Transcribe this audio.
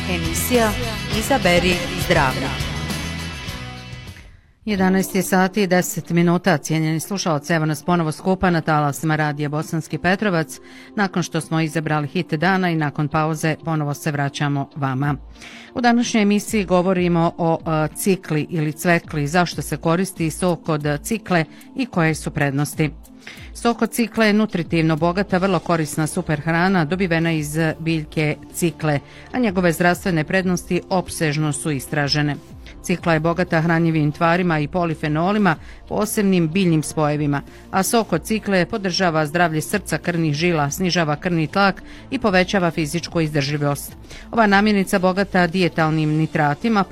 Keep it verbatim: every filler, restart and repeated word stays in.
Emisija Izaberi zdravlje. jedanaest je sati i deset minuta, cijenjeni slušalci, evo nas ponovo skupa na talasima radija Bosanski Petrovac. Nakon što smo izabrali hit dana i nakon pauze ponovo se vraćamo vama. U današnjoj emisiji govorimo o a, cikli ili cvekli, zašto se koristi sok od cikle i koje su prednosti. Sok od cikle je nutritivno bogata, vrlo korisna super hrana dobivena iz biljke cikle, a njegove zdravstvene prednosti opsežno su istražene. Cikla je bogata hranjivim tvarima i polifenolima, posebnim biljnim spojevima, a sok od cikle podržava zdravlje srca, krvnih žila, snižava krvni tlak i povećava fizičku izdržljivost. Ova namirnica bogata dijetalnim nitratima